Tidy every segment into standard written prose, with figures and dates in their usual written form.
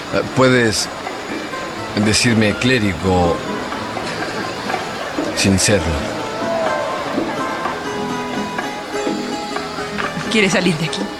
Puedes decirme clérigo sin serlo. ¿Quieres salir de aquí?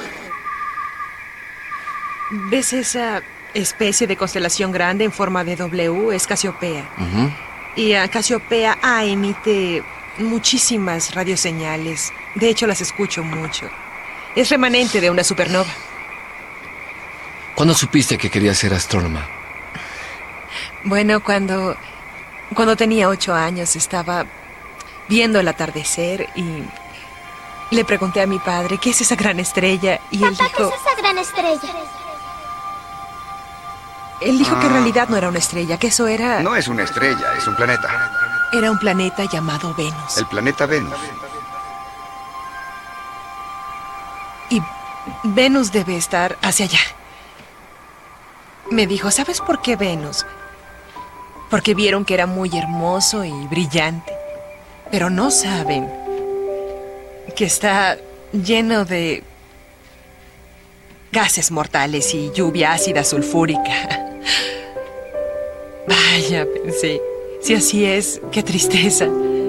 ¿Ves esa especie de constelación grande en forma de W? Es Casiopea. Y a Casiopea emite muchísimas radioseñales. De hecho, las escucho mucho. Es remanente de una supernova. ¿Cuándo supiste que querías ser astrónoma? Bueno, cuando tenía 8 años estaba viendo el atardecer y le pregunté a mi padre, ¿qué es esa gran estrella? Y él Papá, dijo... ¿qué es esa gran estrella? Él dijo que en realidad no era una estrella, que eso era... No es una estrella, es un planeta. Era un planeta llamado Venus. El planeta Venus. Y Venus debe estar hacia allá. Me dijo, ¿sabes por qué Venus? Porque vieron que era muy hermoso y brillante. Pero no saben que está lleno de gases mortales y lluvia ácida sulfúrica. Vaya, pensé, si así es, qué tristeza.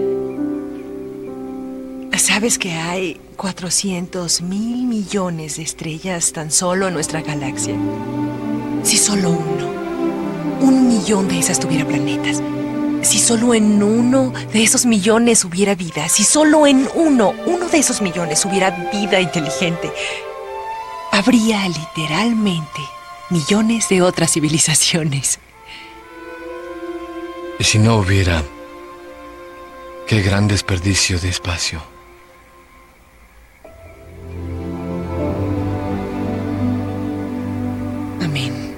¿Sabes que hay 400.000 millones de estrellas tan solo en nuestra galaxia? Si solo 1 millón de esas tuviera planetas. Si solo en 1 de esos millones hubiera vida. Si solo en uno de esos millones hubiera vida inteligente. Habría literalmente millones de otras civilizaciones. ¿Y si no hubiera? Qué gran desperdicio de espacio. Amén.